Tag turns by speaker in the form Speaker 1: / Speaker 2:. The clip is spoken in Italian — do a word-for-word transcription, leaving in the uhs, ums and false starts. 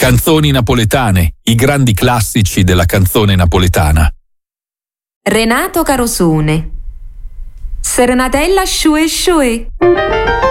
Speaker 1: Canzoni napoletane, i grandi classici della canzone napoletana.
Speaker 2: Renato Carosone. Serenatella Shue Shue.